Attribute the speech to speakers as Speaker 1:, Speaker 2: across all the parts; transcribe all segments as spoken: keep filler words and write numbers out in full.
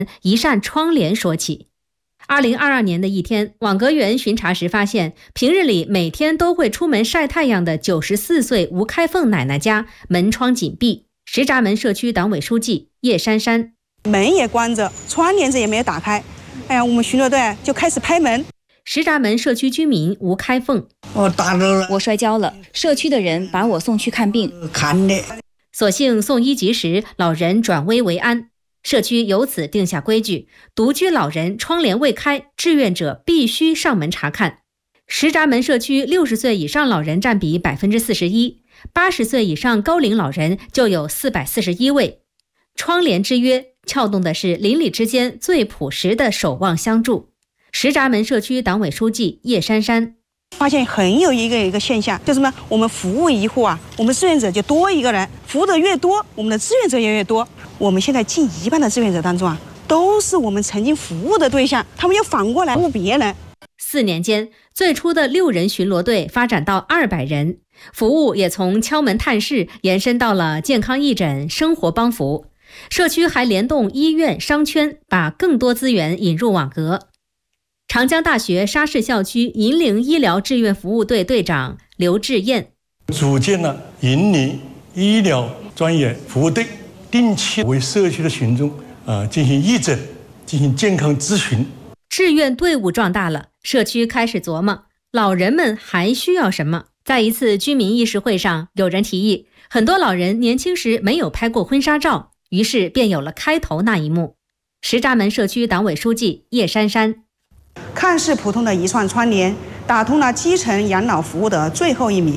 Speaker 1: 一扇窗帘说起。二零二二年的一天，网格员巡查时发现，平日里每天都会出门晒太阳的九十四岁吴开凤奶奶家门窗紧闭。石闸门社区党委书记叶珊珊：
Speaker 2: 门也关着，窗帘子也没有打开。哎呀，我们巡逻队就开始拍门。
Speaker 1: 石闸门社区居民吴开凤：
Speaker 3: 我打着了，
Speaker 4: 我摔跤了，社区的人把我送去看病，
Speaker 3: 看的。
Speaker 1: 所幸送医及时，老人转危为安。社区由此定下规矩，独居老人窗帘未开，志愿者必须上门查看。石闸门社区六十岁以上老人占比 百分之四十一， 八十岁以上高龄老人就有四百四十一位。窗帘之约撬动的是邻里之间最朴实的守望相助。石闸门社区党委书记叶珊珊：
Speaker 2: 发现很有一个一个现象，就是什么？我们服务一户啊，我们志愿者就多一个人，服务的越多，我们的志愿者也越多。我们现在近一半的志愿者当中啊，都是我们曾经服务的对象，他们又反过来服务别人。
Speaker 1: 四年间，最初的六人巡逻队发展到二百人，服务也从敲门探视延伸到了健康义诊、生活帮扶。社区还联动医院、商圈，把更多资源引入网格。长江大学沙市校区银陵医疗志愿服务队队长刘志燕：
Speaker 5: 组建了银陵医疗专业服务队，定期为社区的群众啊进行义诊，进行健康咨询。
Speaker 1: 志愿队伍壮大了，社区开始琢磨老人们还需要什么。在一次居民议事会上，有人提议，很多老人年轻时没有拍过婚纱照，于是便有了开头那一幕。石闸门社区党委书记叶珊珊：
Speaker 2: 看似普通的一串窗帘，打通了基层养老服务的最后一米。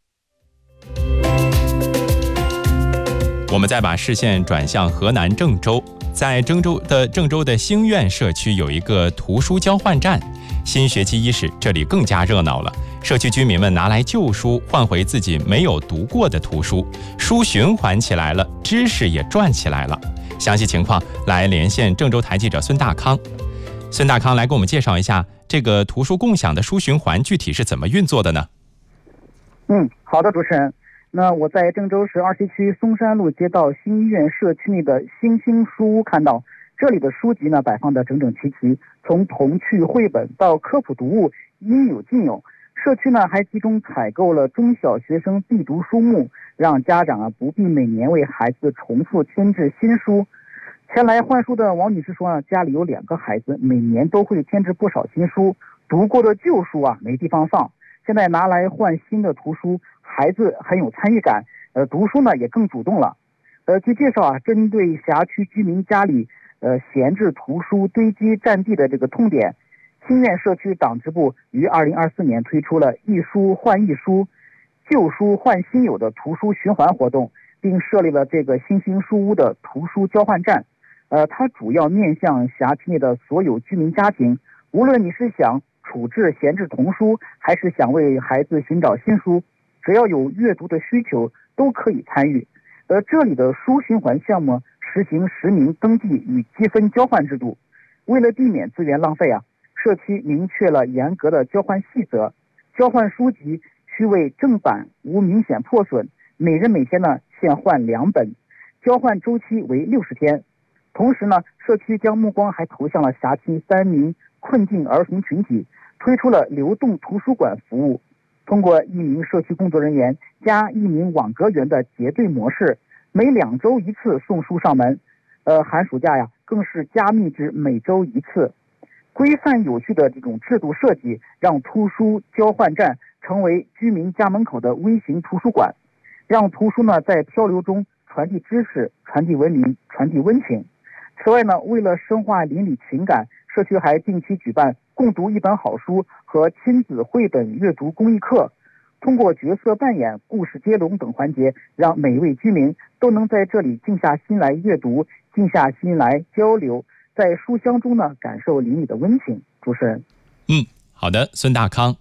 Speaker 6: 我们再把视线转向河南郑州，在郑州的郑州的兴苑社区有一个图书交换站。新学期伊始，这里更加热闹了。社区居民们拿来旧书换回自己没有读过的图书，书循环起来了，知识也转起来了。详细情况来连线郑州台记者孙大康。孙大康来给我们介绍一下这个图书共享的书循环具体是怎么运作的呢？
Speaker 7: 嗯，好的，主持人。那我在郑州市二西区松山路街道新医院社区内的星星书屋看到，这里的书籍呢摆放得整整齐齐，从童趣绘本到科普读物，应有尽有。社区呢还集中采购了中小学生必读书目，让家长啊不必每年为孩子重复添置新书。前来换书的王女士说啊，家里有两个孩子，每年都会添置不少新书，读过的旧书啊没地方放，现在拿来换新的图书，孩子很有参与感，呃，读书呢也更主动了。呃，据介绍啊，针对辖区居民家里呃闲置图书堆积占地的这个痛点，新苑社区党支部于二零二四年推出了一书换一书、旧书换新有的图书循环活动，并设立了这个新兴书屋的图书交换站。呃，它主要面向辖区内的所有居民家庭，无论你是想处置闲置童书，还是想为孩子寻找新书，只要有阅读的需求，都可以参与。而这里的书循环项目实行实名登记与积分交换制度。为了避免资源浪费啊，社区明确了严格的交换细则。交换书籍需为正版，无明显破损，每人每天呢限换两本，交换周期为六十天。同时呢，社区将目光还投向了辖区三名困境儿童群体，推出了流动图书馆服务。通过一名社区工作人员加一名网格员的结对模式，每两周一次送书上门。呃，寒暑假呀，更是加密至每周一次。规范有序的这种制度设计，让图书交换站成为居民家门口的微型图书馆，让图书呢在漂流中传递知识、传递文明、传递温情。此外呢，为了深化邻里情感，社区还定期举办共读一本好书和亲子绘本阅读公益课，通过角色扮演、故事接龙等环节，让每位居民都能在这里静下心来阅读，静下心来交流，在书香中呢感受邻里的温情。主持人，
Speaker 6: 嗯，好的，孙大康。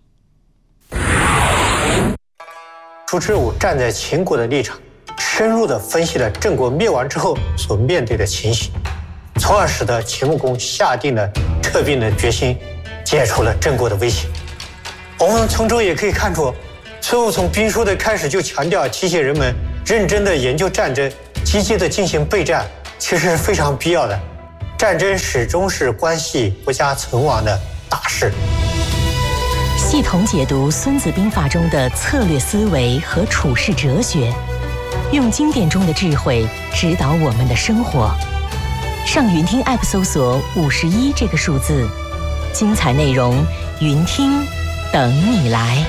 Speaker 8: 主持人我站在秦国的立场，深入地分析了郑国灭亡之后所面对的情形，从而使得秦穆公下定了撤兵的决心，解除了郑国的威胁。我们从中也可以看出，孙武从兵书的开始就强调提醒人们认真的研究战争，积极的进行备战，其实是非常必要的。 战争始终是关系国家存亡的大事。
Speaker 3: 系统解读《孙子兵法》中的策略思维和处世哲学，用经典中的智慧指导我们的生活。上云听 App 搜索五十一这个数字，精彩内容云听等你来。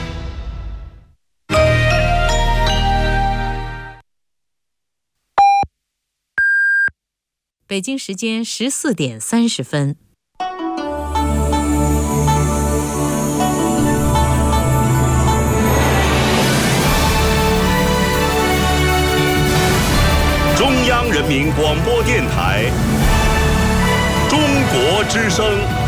Speaker 9: 北京时间十四点三十分。
Speaker 10: 中央人民广播电台，中国之声。